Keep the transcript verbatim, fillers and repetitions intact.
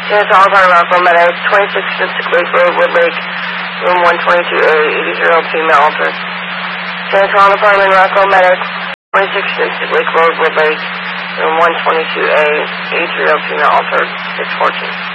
San Antonio Department Medical Medic, twenty-six Mystic Lake Road, Wood Lake, room one twenty-two A, eighty-year-old female altered. San Antonio Department Medical Medic, twenty-six Mystic Lake Road, Wood Lake, room one twenty-two A, eighty-year-old female altered, six fourteen.